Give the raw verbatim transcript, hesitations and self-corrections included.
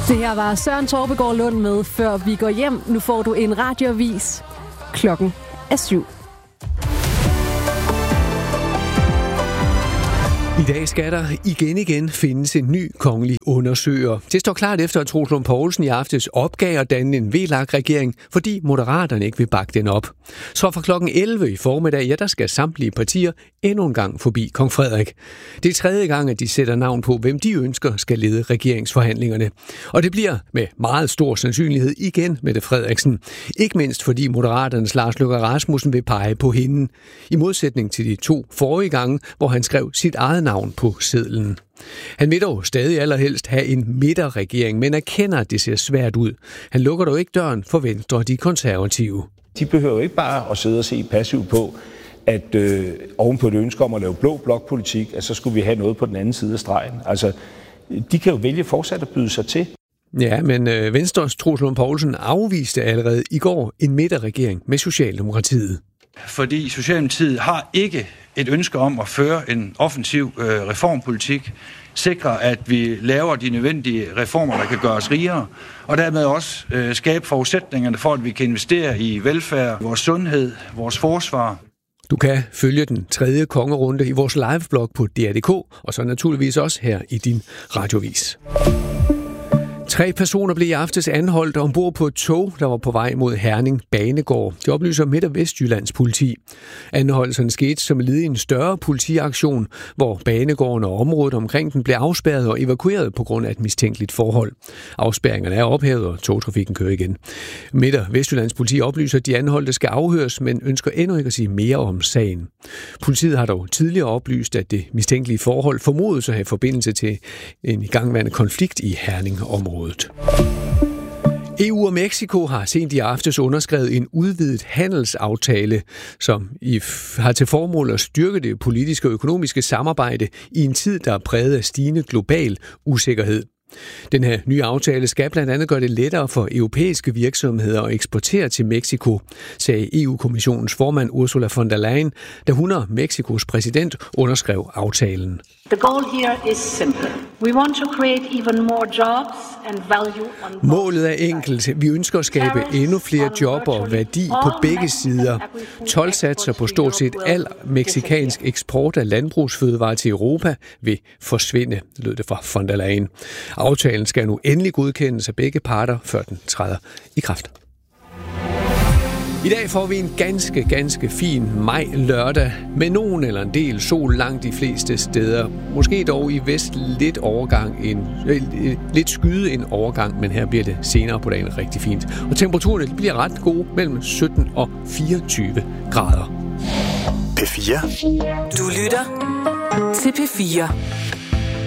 Det her var Søren Torpegaard Lund med Før vi går hjem. Nu får du en radioavis. Klokken er syv. I dag skal der igen igen findes en ny kongelig undersøger. Det står klart efter, at Troels Lund Poulsen i aftes opgav at danne en V L A K-regering, fordi Moderaterne ikke vil bakke den op. Så fra klokken elleve i formiddag, ja, der skal samtlige partier endnu en gang forbi kong Frederik. Det er tredje gang, at de sætter navn på, hvem de ønsker skal lede regeringsforhandlingerne. Og det bliver med meget stor sandsynlighed igen Mette Frederiksen. Ikke mindst fordi Moderaternes Lars Løkke Rasmussen vil pege på hende. I modsætning til de to forrige gange, hvor han skrev sit eget navn på sedlen. Han vil dog stadig allerhelst have en midterregering, men erkender, at det ser svært ud. Han lukker dog ikke døren for Venstre og de konservative. De behøver ikke bare at sidde og se passivt på, at øh, oven på et ønske om at lave blå blokpolitik, at så skulle vi have noget på den anden side af stregen. Altså, de kan jo vælge fortsat at byde sig til. Ja, men øh, Venstres Troels Lund Poulsen afviste allerede i går en midterregering med Socialdemokratiet. Fordi Socialdemokratiet har ikke et ønske om at føre en offensiv øh, reformpolitik, sikre, at vi laver de nødvendige reformer, der kan gøre os rigere, og dermed også øh, skabe forudsætningerne for, at vi kan investere i velfærd, vores sundhed, vores forsvar. Du kan følge den tredje kongerunde i vores liveblog på D R punktum D K, og så naturligvis også her i din radiovis. Tre personer blev i aftes anholdt ombord på et tog, der var på vej mod Herning Banegård. Det oplyser Midt- og Vestjyllands politi. Anholdelsen skete som led i en større politiaktion, hvor banegården og området omkring den blev afspærret og evakueret på grund af et mistænkeligt forhold. Afspærringerne er ophævet, og togtrafikken kører igen. Midt- og Vestjyllands politi oplyser, at de anholdte skal afhøres, men ønsker endnu ikke at sige mere om sagen. Politiet har dog tidligere oplyst, at det mistænkelige forhold formodes at have forbindelse til en igangværende konflikt i Herning-området. E U og Mexico har sent i aftes underskrevet en udvidet handelsaftale, som har til formål at styrke det politiske og økonomiske samarbejde i en tid, der er præget af stigende global usikkerhed. Den her nye aftale skal blandt andet gøre det lettere for europæiske virksomheder at eksportere til Mexico, sagde E U-kommissionens formand Ursula von der Leyen, da hun og Mexikos præsident underskrev aftalen. The goal here is simple. We want to create even more jobs and value on both. Målet er enkelt. Vi ønsker at skabe endnu flere job og værdi på begge sider. Toldsatser på stort set al mexikansk eksport af landbrugsfødevarer til Europa vil forsvinde, lød det fra von der Leyen. Aftalen skal nu endelig godkendes af begge parter, før den træder i kraft. I dag får vi en ganske, ganske fin maj-lørdag med nogen eller en del sol langt de fleste steder. Måske dog i vest lidt overgang, en, øh, lidt skyde en overgang, men her bliver det senere på dagen rigtig fint. Og temperaturen bliver ret gode mellem sytten og fireogtyve grader. P fire. Du lytter til P fire.